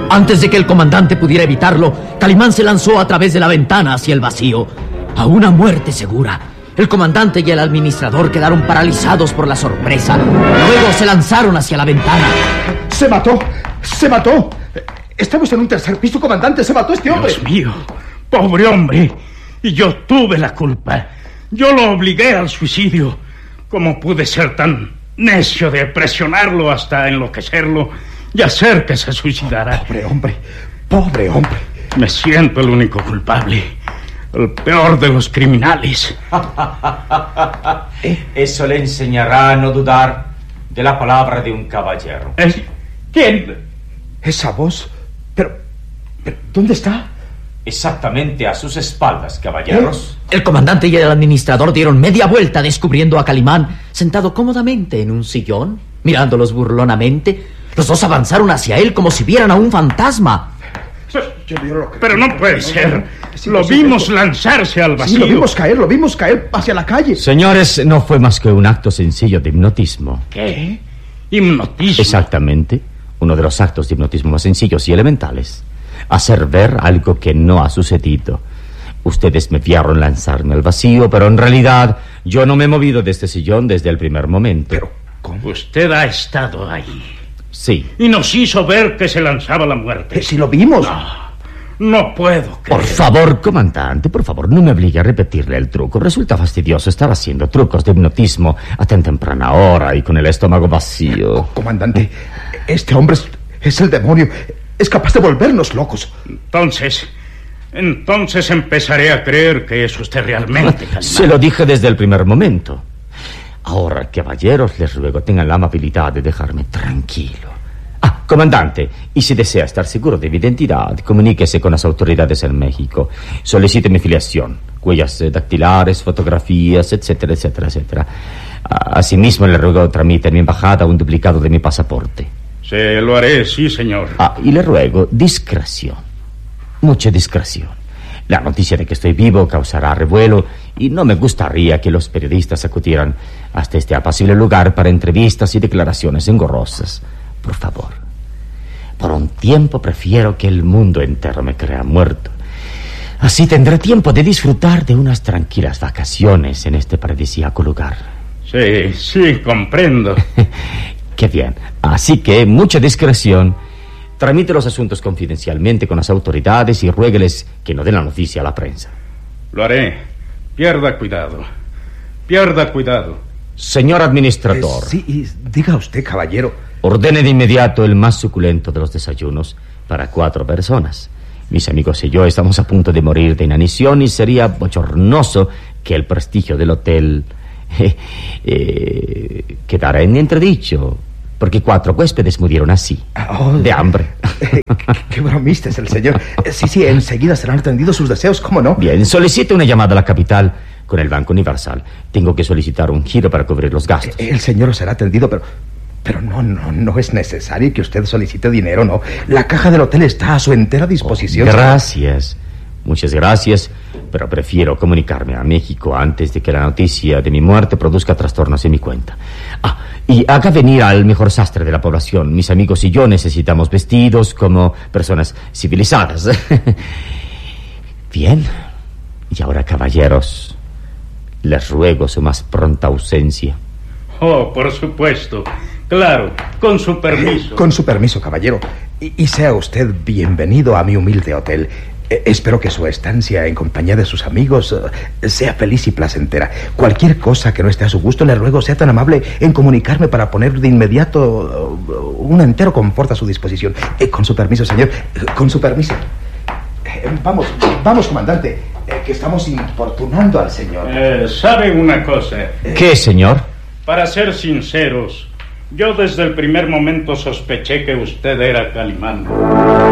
Antes de que el comandante pudiera evitarlo, Calimán se lanzó a través de la ventana hacia el vacío, a una muerte segura. El comandante y el administrador quedaron paralizados por la sorpresa. Luego se lanzaron hacia la ventana. ¡Se mató! ¡Se mató! Estamos en un tercer piso, comandante. ¡Se mató este hombre! Dios mío, pobre hombre. Y yo tuve la culpa. Yo lo obligué al suicidio. ¿Cómo pude ser tan necio de presionarlo hasta enloquecerlo y hacer que se suicidara? Pobre hombre, pobre hombre. Me siento el único culpable, el peor de los criminales. Eso le enseñará a no dudar de la palabra de un caballero. ¿Quién? Esa voz. Pero ¿dónde está? Exactamente a sus espaldas, caballeros. El comandante y el administrador dieron media vuelta descubriendo a Calimán sentado cómodamente en un sillón, mirándolos burlonamente. Los dos avanzaron hacia él como si vieran a un fantasma. Pero no puede ser. Lo vimos lanzarse al vacío. Sí, lo vimos caer hacia la calle. Señores, no fue más que un acto sencillo de hipnotismo. ¿Qué? ¿Hipnotismo? Exactamente. Uno de los actos de hipnotismo más sencillos y elementales. Hacer ver algo que no ha sucedido. Ustedes me vieron lanzarme al vacío, pero en realidad yo no me he movido de este sillón desde el primer momento. Pero, ¿cómo? Usted ha estado ahí. Sí. Y nos hizo ver que se lanzaba la muerte. Si lo vimos. No puedo creer. Por favor, comandante, por favor, no me obligue a repetirle el truco. Resulta fastidioso estar haciendo trucos de hipnotismo a tan temprana hora y con el estómago vacío. Comandante, este hombre es el demonio. Es capaz de volvernos locos. Entonces empezaré a creer que es usted realmente Calimán. Se lo dije desde el primer momento. Ahora, caballeros, les ruego tengan la amabilidad de dejarme tranquilo. Comandante, y si desea estar seguro de mi identidad, comuníquese con las autoridades en México. Solicite mi filiación, huellas dactilares, fotografías, etcétera, etcétera, etcétera. Asimismo, le ruego tramite en mi embajada un duplicado de mi pasaporte. Se lo haré, sí, señor. Y le ruego discreción, mucha discreción. La noticia de que estoy vivo causará revuelo y no me gustaría que los periodistas acudieran hasta este apacible lugar para entrevistas y declaraciones engorrosas. Por favor, por un tiempo prefiero que el mundo entero me crea muerto. Así tendré tiempo de disfrutar de unas tranquilas vacaciones en este paradisíaco lugar. Sí, comprendo. Qué bien. Así que, mucha discreción. Tramite los asuntos confidencialmente con las autoridades y ruégueles que no den la noticia a la prensa. Lo haré. Pierda cuidado. Pierda cuidado. Señor administrador. Sí, diga usted, caballero. Ordene de inmediato el más suculento de los desayunos para 4 personas. Mis amigos y yo estamos a punto de morir de inanición y sería bochornoso que el prestigio del hotel quedara en entredicho, porque 4 huéspedes murieron así, de hambre. Qué bromista es el señor. Sí, enseguida serán atendidos sus deseos, ¿cómo no? Bien, solicite una llamada a la capital con el Banco Universal. Tengo que solicitar un giro para cubrir los gastos. El señor será atendido, pero no es necesario que usted solicite dinero, no. La caja del hotel está a su entera disposición. Gracias, muchas gracias, pero prefiero comunicarme a México antes de que la noticia de mi muerte produzca trastornos en mi cuenta. Y haga venir al mejor sastre de la población. Mis amigos y yo necesitamos vestidos como personas civilizadas. Bien, y ahora, caballeros, les ruego su más pronta ausencia. Por supuesto. Claro, con su permiso. Con su permiso, caballero. Y sea usted bienvenido a mi humilde hotel. Espero que su estancia en compañía de sus amigos sea feliz y placentera. Cualquier cosa que no esté a su gusto, le ruego sea tan amable en comunicarme para poner de inmediato un entero confort a su disposición. Con su permiso, señor. Con su permiso. Vamos, comandante, que estamos importunando al señor. ¿Sabe una cosa? ¿Qué, señor? Para ser sinceros, yo desde el primer momento sospeché que usted era Calimán.